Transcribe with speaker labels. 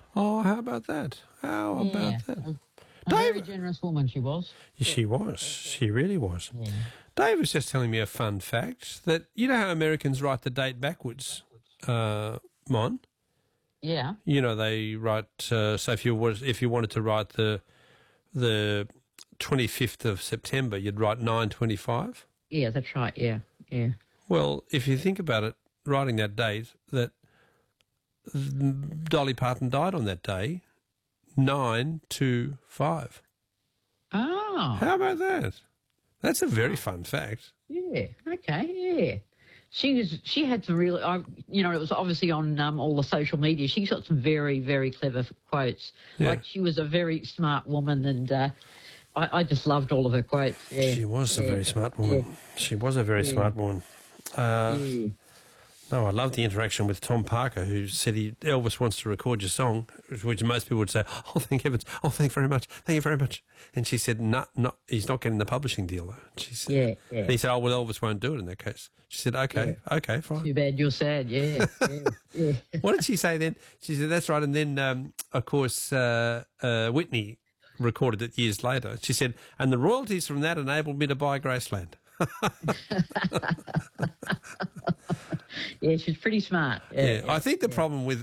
Speaker 1: Oh, how about that? How about that?
Speaker 2: A very generous woman she was.
Speaker 1: She was. She really was.
Speaker 2: Yeah.
Speaker 1: Dave was just telling me a fun fact that you know how Americans write the date backwards, Mon?
Speaker 2: Yeah.
Speaker 1: You know they write. So if you wanted to write the 25th of September, you'd write 9/25.
Speaker 2: Yeah, that's right. Yeah. Yeah.
Speaker 1: Well, if you think about it, writing that date, that Dolly Parton died on that day, 9/25.
Speaker 2: Oh.
Speaker 1: How about that? That's a very fun fact.
Speaker 2: Yeah. Okay. Yeah. She had some really, it was obviously on all the social media. She's got some very, very clever quotes.
Speaker 1: Yeah.
Speaker 2: Like she was a very smart woman, and I just loved all of her quotes. Yeah.
Speaker 1: She was a very smart woman.
Speaker 2: Yeah.
Speaker 1: She was a very smart woman. No, I love the interaction with Tom Parker, who said Elvis wants to record your song, which most people would say, oh, thank heavens, oh, thank you very much, thank you very much. And she said, no, he's not getting the publishing deal, though. She said,
Speaker 2: Yeah.
Speaker 1: And he said, oh, well, Elvis won't do it in that case. She said, okay, fine.
Speaker 2: Too bad you're sad. Yeah. Yeah.
Speaker 1: What did she say then? She said, that's right. And then, of course, Whitney recorded it years later. She said, and the royalties from that enabled me to buy Graceland.
Speaker 2: Yeah, she's pretty smart.
Speaker 1: Yeah, I think the problem with